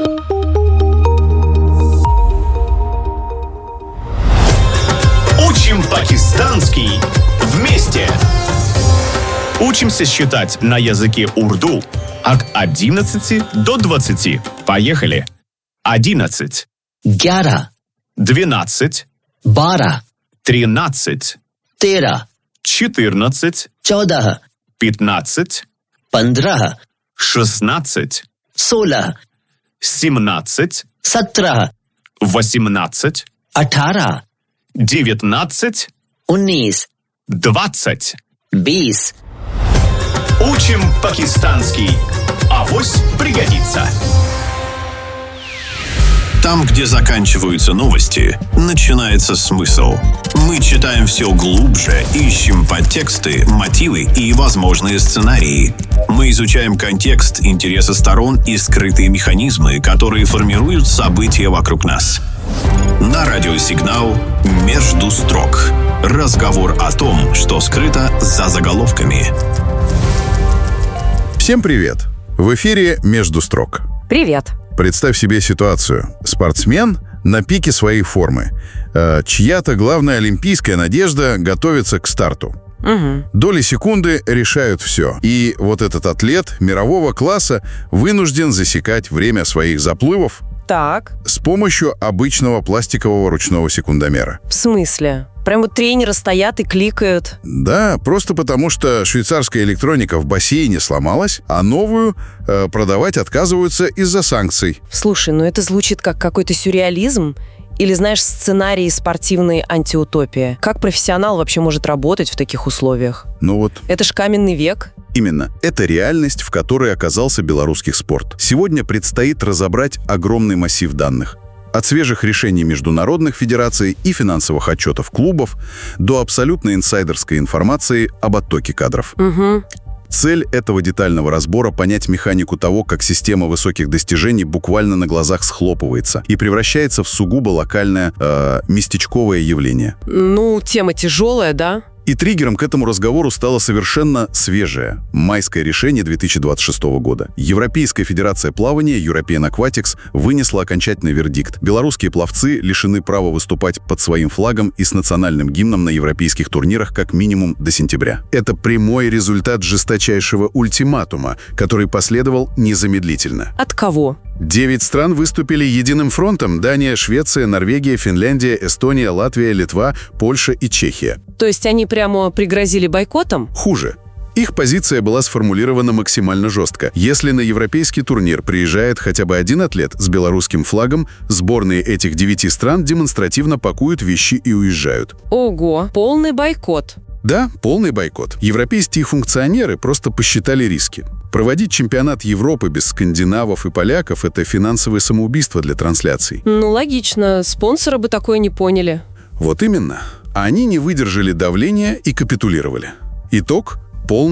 Учим пакистанский вместе. Учимся считать на языке урду от одиннадцати до двадцати. Поехали. Одиннадцать. Гяра. Двенадцать. Бара. Тринадцать. Тера. Четырнадцать. Чодаха. Пятнадцать. Пандраха. Шестнадцать. Сола. Семнадцать. Сатраха. Восемнадцать. Атара. Девятнадцать. Уннис. Двадцать. Бис. Учим пакистанский. Авось пригодится. Там, где заканчиваются новости, начинается смысл. Мы читаем все глубже, ищем подтексты, мотивы и возможные сценарии. Мы изучаем контекст, интересы сторон и скрытые механизмы, которые формируют события вокруг нас. На радиосигнал «Между строк». Разговор о том, что скрыто за заголовками. Всем привет! В эфире «Между строк». Привет! Представь себе ситуацию. Спортсмен на пике своей формы. Э, чья-то главная олимпийская надежда готовится к старту. Угу. Доли секунды решают все. И вот этот атлет мирового класса вынужден засекать время своих заплывов Так. с помощью обычного пластикового ручного секундомера. В смысле? Прям вот тренеры стоят и кликают. Да, просто потому что швейцарская электроника в бассейне сломалась, а новую э, продавать отказываются из-за санкций. Слушай, ну это звучит как какой-то сюрреализм. Или, знаешь, сценарий спортивной антиутопии. Как профессионал вообще может работать в таких условиях? Ну вот. Это ж каменный век. Именно. Это реальность, в которой оказался белорусский спорт. Сегодня предстоит разобрать огромный массив данных. От свежих решений международных федераций и финансовых отчетов клубов до абсолютно инсайдерской информации об оттоке кадров. Угу. Цель этого детального разбора — понять механику того, как система высоких достижений буквально на глазах схлопывается и превращается в сугубо локальное, э, местечковое явление. Ну, тема тяжелая, да? И триггером к этому разговору стало совершенно свежее майское решение две тысячи двадцать шестого года. Европейская федерация плавания European Aquatics вынесла окончательный вердикт. Белорусские пловцы лишены права выступать под своим флагом и с национальным гимном на европейских турнирах как минимум до сентября. Это прямой результат жесточайшего ультиматума, который последовал незамедлительно. От кого? Девять стран выступили единым фронтом: Дания, Швеция, Норвегия, Финляндия, Эстония, Латвия, Литва, Польша и Чехия. То есть они прямо пригрозили бойкотом? Хуже. Их позиция была сформулирована максимально жестко. Если на европейский турнир приезжает хотя бы один атлет с белорусским флагом, сборные этих девяти стран демонстративно пакуют вещи и уезжают. Ого, полный бойкот. Да, полный бойкот. Европейские функционеры просто посчитали риски. Проводить чемпионат Европы без скандинавов и поляков – это финансовое самоубийство для трансляций. Ну, логично. Спонсоры бы такое не поняли. Вот именно. Они не выдержали давления и капитулировали. Итог – полная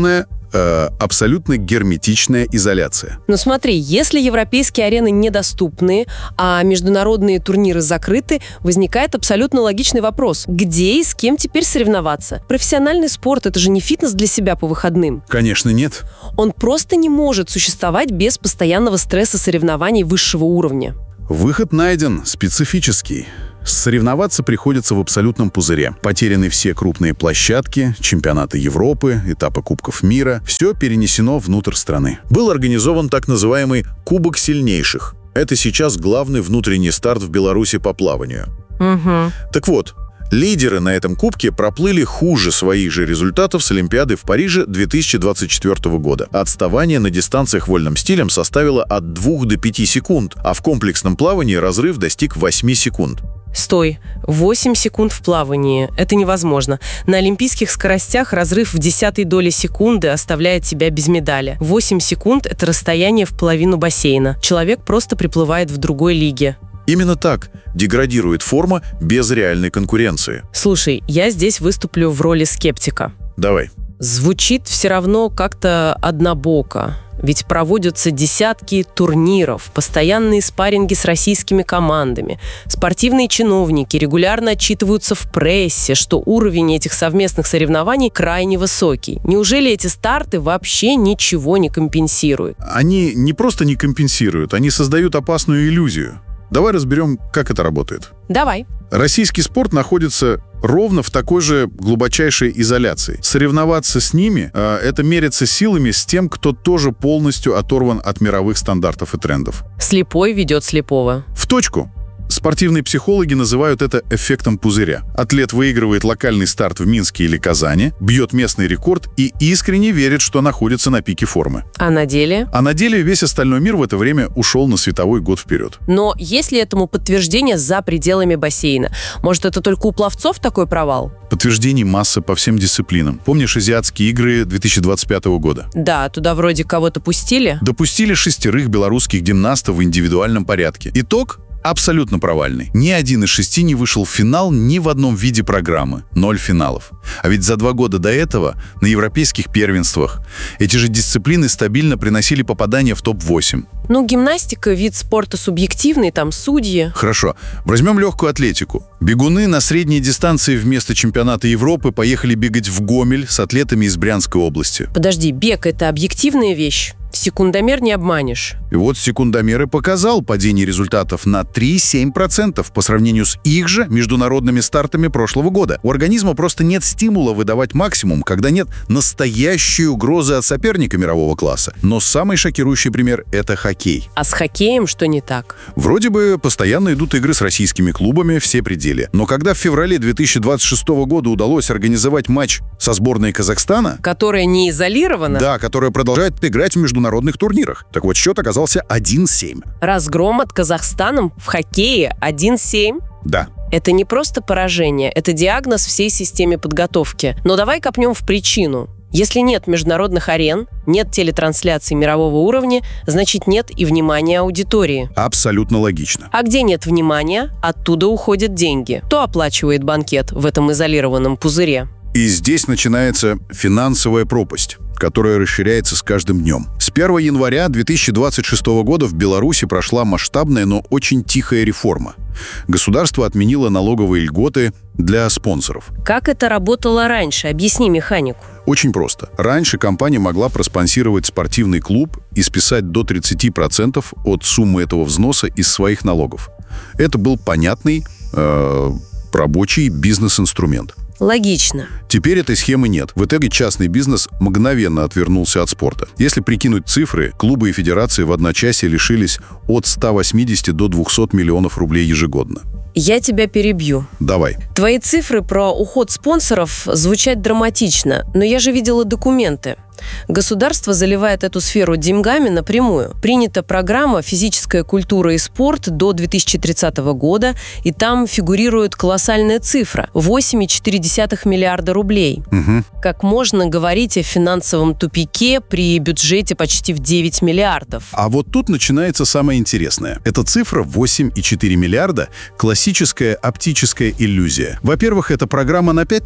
Э, абсолютно герметичная изоляция. Но смотри, если европейские арены недоступны, а международные турниры закрыты, возникает абсолютно логичный вопрос. Где и с кем теперь соревноваться? Профессиональный спорт – это же не фитнес для себя по выходным. Конечно, нет. Он просто не может существовать без постоянного стресса соревнований высшего уровня. Выход найден, специфический. Соревноваться приходится в абсолютном пузыре. Потеряны все крупные площадки, чемпионаты Европы, этапы Кубков мира. Все перенесено внутрь страны. Был организован так называемый «Кубок сильнейших». Это сейчас главный внутренний старт в Беларуси по плаванию. Угу. Так вот, лидеры на этом кубке проплыли хуже своих же результатов с Олимпиады в Париже две тысячи двадцать четвёртого года. Отставание на дистанциях вольным стилем составило от двух до пяти секунд, а в комплексном плавании разрыв достиг восьми секунд. Стой, восемь секунд в плавании. Это невозможно. На олимпийских скоростях разрыв в десятой доли секунды оставляет тебя без медали. восемь секунд – это расстояние в половину бассейна. Человек просто приплывает в другой лиге. Именно так деградирует форма без реальной конкуренции. Слушай, я здесь выступлю в роли скептика. Давай. Звучит все равно как-то однобоко. Ведь проводятся десятки турниров, постоянные спарринги с российскими командами. Спортивные чиновники регулярно отчитываются в прессе, что уровень этих совместных соревнований крайне высокий. Неужели эти старты вообще ничего не компенсируют? Они не просто не компенсируют, они создают опасную иллюзию. Давай разберем, как это работает. Давай. Российский спорт находится ровно в такой же глубочайшей изоляции. Соревноваться с ними э, – это мериться силами с тем, кто тоже полностью оторван от мировых стандартов и трендов. Слепой ведет слепого. В точку. Спортивные психологи называют это эффектом пузыря. Атлет выигрывает локальный старт в Минске или Казани, бьет местный рекорд и искренне верит, что находится на пике формы. А на деле? А на деле весь остальной мир в это время ушел на световой год вперед. Но есть ли этому подтверждение за пределами бассейна? Может, это только у пловцов такой провал? Подтверждений масса по всем дисциплинам. Помнишь Азиатские игры две тысячи двадцать пятого года? Да, туда вроде кого-то пустили. Допустили шестерых белорусских гимнастов в индивидуальном порядке. Итог – абсолютно провальный. Ни один из шести не вышел в финал ни в одном виде программы. Ноль финалов. А ведь за два года до этого на европейских первенствах эти же дисциплины стабильно приносили попадания в топ восемь. Ну, гимнастика – вид спорта субъективный, там судьи. Хорошо. Возьмем легкую атлетику. Бегуны на средней дистанции вместо чемпионата Европы поехали бегать в Гомель с атлетами из Брянской области. Подожди, бег – это объективная вещь? Секундомер не обманешь. И вот секундомер и показал падение результатов на три целых семь десятых процента по сравнению с их же международными стартами прошлого года. У организма просто нет стимула выдавать максимум, когда нет настоящей угрозы от соперника мирового класса. Но самый шокирующий пример – это хоккей. А с хоккеем что не так? Вроде бы постоянно идут игры с российскими клубами, все пределы. Но когда в феврале две тысячи двадцать шестого года удалось организовать матч со сборной Казахстана, которая не изолирована? Да, которая продолжает играть в международных турнирах. Так вот, счет оказался один семь. Разгром от Казахстана в хоккее один семь? Да. Это не просто поражение, это диагноз всей системе подготовки. Но давай копнем в причину. Если нет международных арен, нет телетрансляций мирового уровня, значит нет и внимания аудитории. Абсолютно логично. А где нет внимания, оттуда уходят деньги. Кто оплачивает банкет в этом изолированном пузыре? И здесь начинается финансовая пропасть, которая расширяется с каждым днем. С первого января две тысячи двадцать шестого года в Беларуси прошла масштабная, но очень тихая реформа. Государство отменило налоговые льготы для спонсоров. Как это работало раньше? Объясни механику. Очень просто. Раньше компания могла проспонсировать спортивный клуб и списать до тридцати процентов от суммы этого взноса из своих налогов. Это был понятный, э, рабочий бизнес-инструмент. Логично. Теперь этой схемы нет. В итоге частный бизнес мгновенно отвернулся от спорта. Если прикинуть цифры, клубы и федерации в одночасье лишились от ста восьмидесяти до двухсот миллионов рублей ежегодно. Я тебя перебью. Давай. Твои цифры про уход спонсоров звучат драматично, но я же видела документы. Государство заливает эту сферу деньгами напрямую. Принята программа «Физическая культура и спорт» до две тысячи тридцатого года, и там фигурирует колоссальная цифра – восемь целых четыре десятых миллиарда рублей. Угу. Как можно говорить о финансовом тупике при бюджете почти в девять миллиардов? А вот тут начинается самое интересное. Эта цифра восемь целых четыре миллиарда – классическая оптическая иллюзия. Во-первых, это программа на пять лет.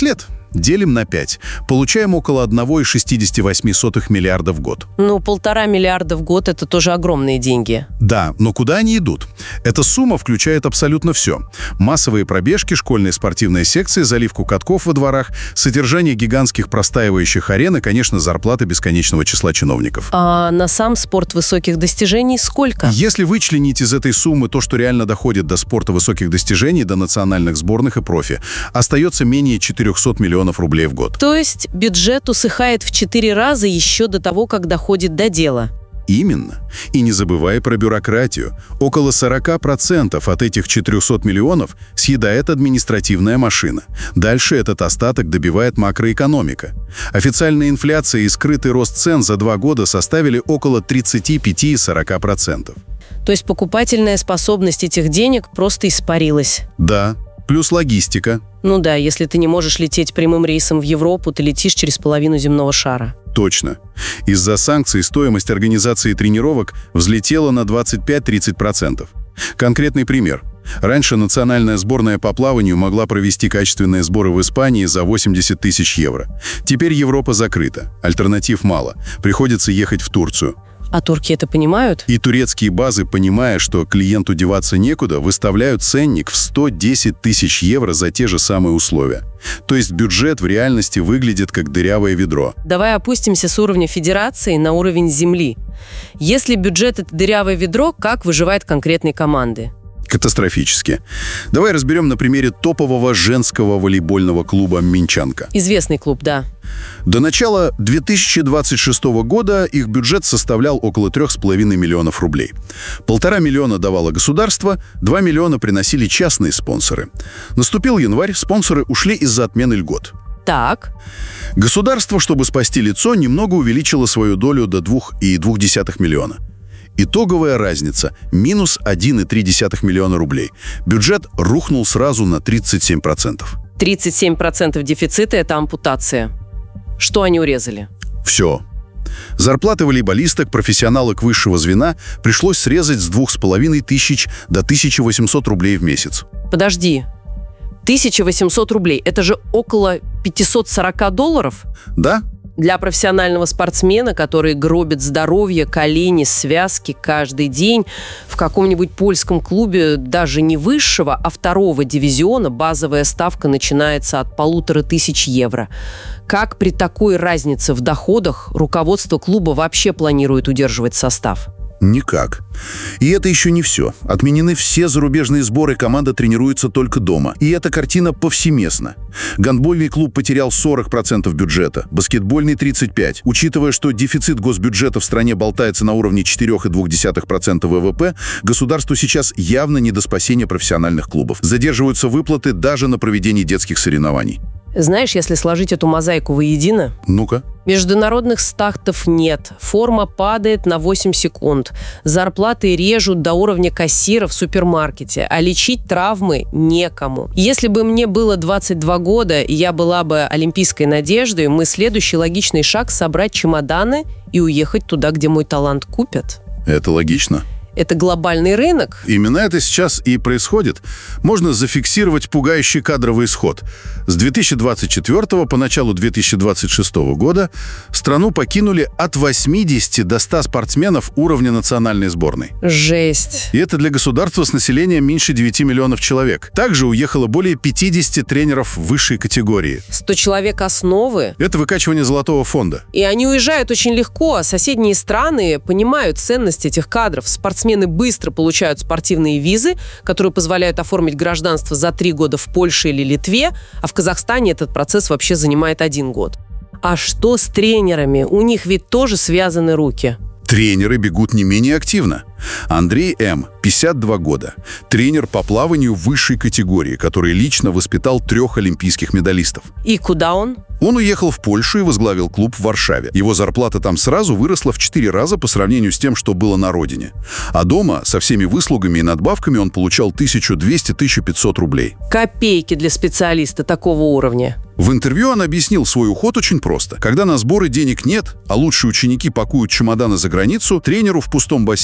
Делим на пять. Получаем около одна целая шестьдесят восемь сотых миллиарда в год. Ну, полтора миллиарда в год – это тоже огромные деньги. Да, но куда они идут? Эта сумма включает абсолютно все. Массовые пробежки, школьные спортивные секции, заливку катков во дворах, содержание гигантских простаивающих арен и, конечно, зарплаты бесконечного числа чиновников. А на сам спорт высоких достижений сколько? Если вычленить из этой суммы то, что реально доходит до спорта высоких достижений, до национальных сборных и профи, остается менее четырехсот миллионов рублей в год. То есть бюджет усыхает в четыре раза еще до того, как доходит до дела. Именно. И не забывай про бюрократию. Около сорок процентов от этих четырехсот миллионов съедает административная машина. Дальше этот остаток добивает макроэкономика. Официальная инфляция и скрытый рост цен за два года составили около тридцать пять - сорок процентов. То есть покупательная способность этих денег просто испарилась. Да. Плюс логистика. Ну да, если ты не можешь лететь прямым рейсом в Европу, ты летишь через половину земного шара. Точно. Из-за санкций стоимость организации тренировок взлетела на двадцать пять - тридцать процентов. Конкретный пример. Раньше национальная сборная по плаванию могла провести качественные сборы в Испании за восемьдесят тысяч евро. Теперь Европа закрыта. Альтернатив мало. Приходится ехать в Турцию. А турки это понимают? И турецкие базы, понимая, что клиенту деваться некуда, выставляют ценник в сто десять тысяч евро за те же самые условия. То есть бюджет в реальности выглядит как дырявое ведро. Давай опустимся с уровня федерации на уровень земли. Если бюджет – это дырявое ведро, как выживают конкретные команды? Катастрофически. Давай разберем на примере топового женского волейбольного клуба «Минчанка». Известный клуб, да. До начала две тысячи двадцать шестого года их бюджет составлял около трех с половиной миллионов рублей. Полтора миллиона давало государство, два миллиона приносили частные спонсоры. Наступил январь, спонсоры ушли из-за отмены льгот. Так. Государство, чтобы спасти лицо, немного увеличило свою долю до двух и двух десятых миллиона. Итоговая разница – минус один и три десятых миллиона рублей. Бюджет рухнул сразу на тридцать семь процентов. тридцать семь процентов дефицита – это ампутация. Что они урезали? Все. Зарплаты волейболисток, профессионалок высшего звена пришлось срезать с двух с половиной тысяч до тысячи восьмисот рублей в месяц. Подожди. тысяча восемьсот рублей – это же около пятьсот сорок долларов? Да. Для профессионального спортсмена, который гробит здоровье, колени, связки каждый день, в каком-нибудь польском клубе даже не высшего, а второго дивизиона базовая ставка начинается от полутора тысяч евро. Как при такой разнице в доходах руководство клуба вообще планирует удерживать состав? Никак. И это еще не все. Отменены все зарубежные сборы, команда тренируется только дома. И эта картина повсеместна. Гандбольный клуб потерял сорок процентов бюджета, баскетбольный – тридцать пять процентов. Учитывая, что дефицит госбюджета в стране болтается на уровне четыре и две десятых процента вэ вэ пэ, государству сейчас явно не до спасения профессиональных клубов. Задерживаются выплаты даже на проведение детских соревнований. Знаешь, если сложить эту мозаику воедино... Ну-ка. Международных стартов нет, форма падает на восемь секунд, зарплаты режут до уровня кассира в супермаркете, а лечить травмы некому. Если бы мне было двадцать два года, и я была бы олимпийской надеждой, мы следующий логичный шаг – собрать чемоданы и уехать туда, где мой талант купят. Это логично. Это глобальный рынок. Именно это сейчас и происходит. Можно зафиксировать пугающий кадровый исход. С две тысячи двадцать четвёртого по началу две тысячи двадцать шестого года страну покинули от восьмидесяти до ста спортсменов уровня национальной сборной. Жесть. И это для государства с населением меньше девяти миллионов человек. Также уехало более пятидесяти тренеров высшей категории. сто человек основы. Это выкачивание золотого фонда. И они уезжают очень легко, а соседние страны понимают ценность этих кадров. Спортсмены Спортсмены быстро получают спортивные визы, которые позволяют оформить гражданство за три года в Польше или Литве, а в Казахстане этот процесс вообще занимает один год. А что с тренерами? У них ведь тоже связаны руки. Тренеры бегут не менее активно. Андрей М., пятьдесят два года, тренер по плаванию высшей категории, который лично воспитал трех олимпийских медалистов. И куда он? Он уехал в Польшу и возглавил клуб в Варшаве. Его зарплата там сразу выросла в четыре раза по сравнению с тем, что было на родине. А дома со всеми выслугами и надбавками он получал тысячу двести - тысячу пятьсот рублей. Копейки для специалиста такого уровня. В интервью он объяснил свой уход очень просто. Когда на сборы денег нет, а лучшие ученики пакуют чемоданы за границу, тренеру в пустом бассейне делать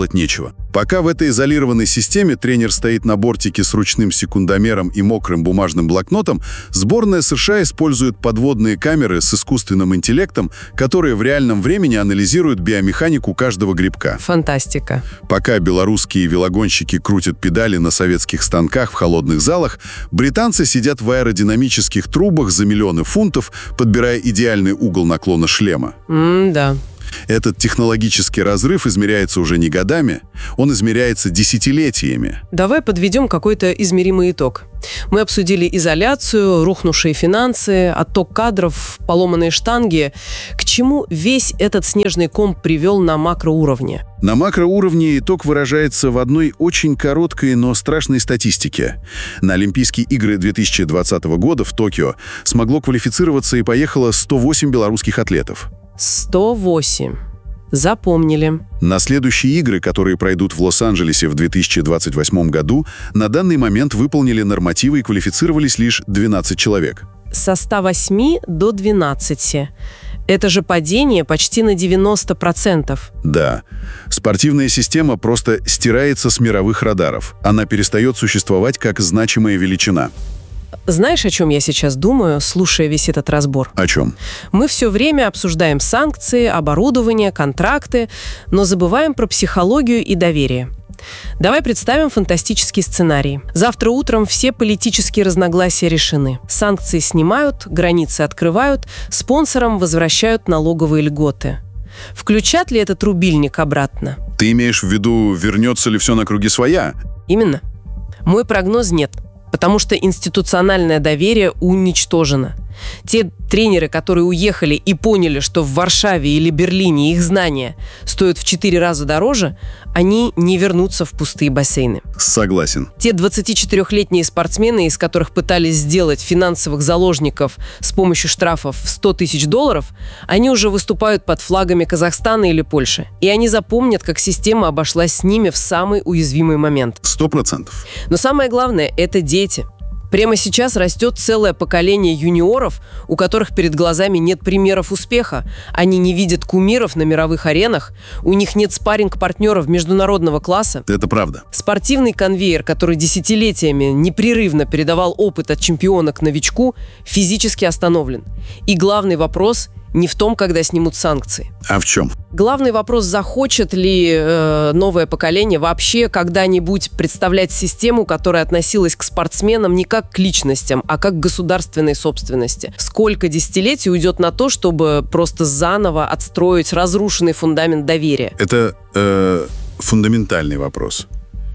делать нечего. Пока в этой изолированной системе тренер стоит на бортике с ручным секундомером и мокрым бумажным блокнотом, сборная США использует подводные камеры с искусственным интеллектом, которые в реальном времени анализируют биомеханику каждого грибка. Фантастика. Пока белорусские велогонщики крутят педали на советских станках в холодных залах, британцы сидят в аэродинамических трубах за миллионы фунтов, подбирая идеальный угол наклона шлема. М-да. Этот технологический разрыв измеряется уже не годами, он измеряется десятилетиями. Давай подведем какой-то измеримый итог. Мы обсудили изоляцию, рухнувшие финансы, отток кадров, поломанные штанги. К чему весь этот снежный ком привел на макроуровне? На макроуровне итог выражается в одной очень короткой, но страшной статистике. На Олимпийские игры две тысячи двадцатого года в Токио смогло квалифицироваться и поехало сто восемь белорусских атлетов. сто восемь. Запомнили. На следующие игры, которые пройдут в Лос-Анджелесе в две тысячи двадцать восьмом году, на данный момент выполнили нормативы и квалифицировались лишь двенадцать человек. Со ста восьми до двенадцати. Это же падение почти на девяносто процентов. Да. Спортивная система просто стирается с мировых радаров. Она перестает существовать как значимая величина. Знаешь, о чем я сейчас думаю, слушая весь этот разбор? О чем? Мы все время обсуждаем санкции, оборудование, контракты, но забываем про психологию и доверие. Давай представим фантастический сценарий. Завтра утром все политические разногласия решены. Санкции снимают, границы открывают, спонсорам возвращают налоговые льготы. Включат ли этот рубильник обратно? Ты имеешь в виду, вернется ли все на круги своя? Именно. Мой прогноз – нет. Потому что институциональное доверие уничтожено. Те тренеры, которые уехали и поняли, что в Варшаве или Берлине их знания стоят в четыре раза дороже, они не вернутся в пустые бассейны. Согласен. Те двадцатичетырёхлетние спортсмены, из которых пытались сделать финансовых заложников с помощью штрафов в сто тысяч долларов, они уже выступают под флагами Казахстана или Польши. И они запомнят, как система обошлась с ними в самый уязвимый момент. Сто процентов. Но самое главное – это дети. Прямо сейчас растет целое поколение юниоров, у которых перед глазами нет примеров успеха. Они не видят кумиров на мировых аренах, у них нет спарринг-партнеров международного класса. Это правда. Спортивный конвейер, который десятилетиями непрерывно передавал опыт от чемпиона к новичку, физически остановлен. И главный вопрос – не в том, когда снимут санкции. А в чем? Главный вопрос, захочет ли э, новое поколение вообще когда-нибудь представлять систему, которая относилась к спортсменам не как к личностям, а как к государственной собственности. Сколько десятилетий уйдет на то, чтобы просто заново отстроить разрушенный фундамент доверия? Это э, фундаментальный вопрос.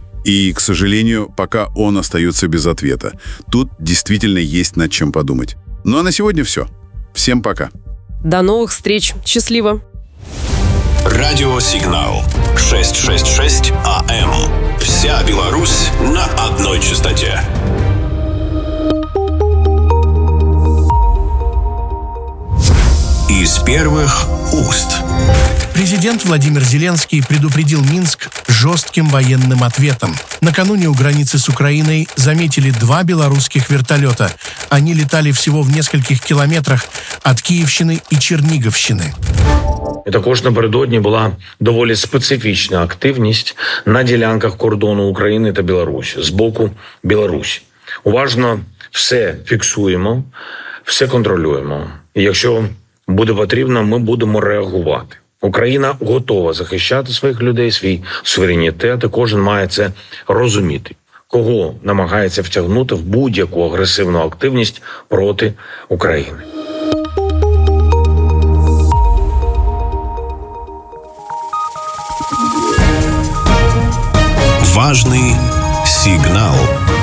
И, к сожалению, пока он остается без ответа. Тут действительно есть над чем подумать. Ну а на сегодня все. Всем пока. До новых встреч. Счастливо. Радиосигнал шестьсот шестьдесят шесть АМ. Вся Беларусь на одной частоте. Из первых уст. Президент Владимир Зеленский предупредил Минск жестким военным ответом. Накануне у границы с Украиной заметили два белорусских вертолета. Они летали всего в нескольких кілометрах від Київщини і Черніговщини. Також напередодні була доволі специфічна активність на ділянках кордону України та Білорусі з боку Білорусі. Уважно все фіксуємо, все контролюємо. І якщо буде потрібно, ми будемо реагувати. Україна готова захищати своїх людей, свій суверенітет, і кожен має це розуміти. Кого намагається втягнути в будь-яку агресивну активність проти України. Важный сигнал.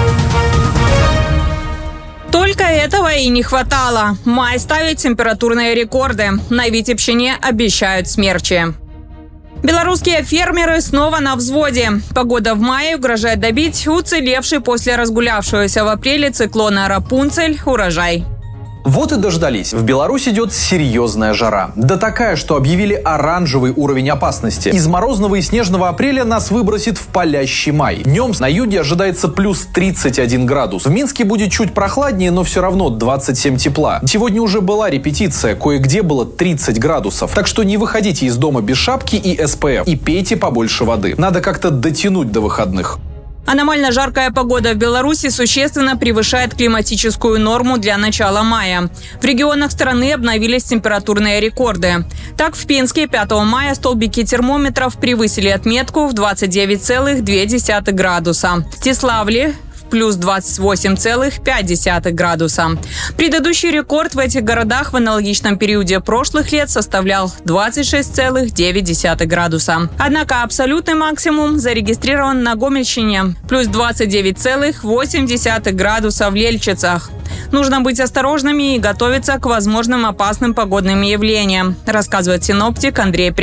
Только этого и не хватало. Май ставит температурные рекорды. На Витебщине обещают смерчи. Белорусские фермеры снова на взводе. Погода в мае угрожает добить уцелевший после разгулявшегося в апреле циклона Рапунцель урожай. Вот и дождались. В Беларусь идет серьезная жара. Да такая, что объявили оранжевый уровень опасности. Из морозного и снежного апреля нас выбросит в палящий май. Днем на юге ожидается плюс тридцать один градус. В Минске будет чуть прохладнее, но все равно двадцать семь тепла. Сегодня уже была репетиция, кое-где было тридцать градусов. Так что не выходите из дома без шапки и эс пэ эф. И пейте побольше воды. Надо как-то дотянуть до выходных. Аномально жаркая погода в Беларуси существенно превышает климатическую норму для начала мая. В регионах страны обновились температурные рекорды. Так, в Пенске пятого мая столбики термометров превысили отметку в двадцать девять целых две десятых градуса. В Тиславле плюс двадцать восемь целых пять десятых градуса. Предыдущий рекорд в этих городах в аналогичном периоде прошлых лет составлял двадцать шесть целых девять десятых градуса. Однако абсолютный максимум зарегистрирован на Гомельщине – плюс двадцать девять целых восемь десятых градуса в Лельчицах. Нужно быть осторожными и готовиться к возможным опасным погодным явлениям, рассказывает синоптик Андрей Пряхин.